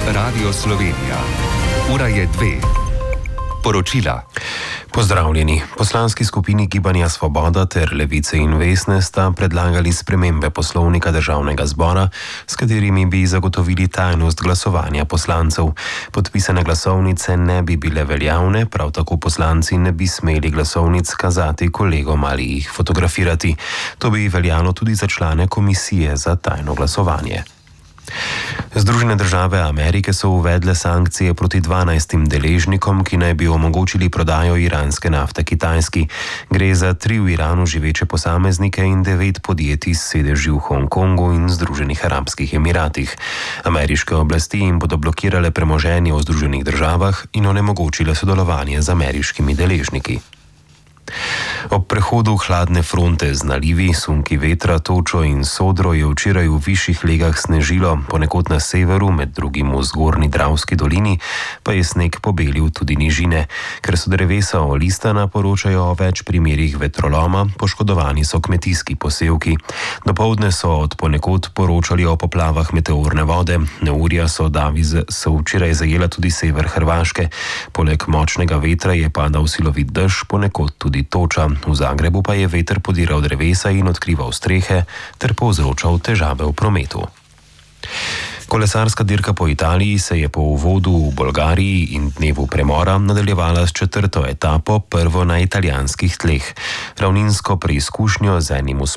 Radio Slovenija. Ura je 2. Poročila. Pozdravljeni. Poslanski skupini Gibanja Svoboda ter Levice in Vesne sta predlagali spremembe poslovnika Državnega zbora, s katerimi bi zagotovili tajnost glasovanja poslancev. Podpisane glasovnice ne bi bile veljavne, prav tako poslanci ne bi smeli glasovnic kazati kolegom ali jih fotografirati. To bi veljalo tudi za člane komisije za tajno glasovanje. Združene države Amerike so uvedle sankcije proti 12 deležnikom, ki naj bi omogočili prodajo iranske nafte Kitajski. Gre za 3 v Iranu živeče posameznike in 9 podjetij s sedeži v Hongkongu in Združenih arabskih emiratih. Ameriške oblasti jim bodo blokirale premoženje v Združenih državah in onemogočile sodelovanje z ameriškimi deležniki. Ob prehodu hladne fronte z nalivi, sunki vetra, točo in sodro je včeraj v višjih legah snežilo, ponekod na severu, med drugim v zgornji Dravski dolini, pa je sneg pobelil tudi nižine. Ker so drevesa olistana, poročajo o več primerih vetroloma, poškodovani so kmetijski posevki. Dopoldne so od ponekod poročali o poplavah meteorne vode, neurja so včeraj zajela tudi sever Hrvaške. Poleg močnega vetra je padal silovit dež, ponekod tudi toča. V Zagrebu pa je veter podiral drevesa in odkrival strehe ter povzročal težave v prometu. Kolesarska dirka po Italiji se je po uvodu v Bolgariji in dnevu premora nadaljevala s 4. etapo, prvo na italijanskih tleh. Ravninsko preizkušnjo z enim